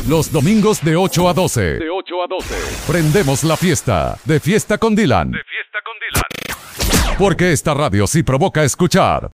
Los domingos de 8 a 12. De 8 a 12. Prendemos la fiesta. De Fiesta con Dylan. De fiesta con Dylan. Porque esta radio sí provoca escuchar.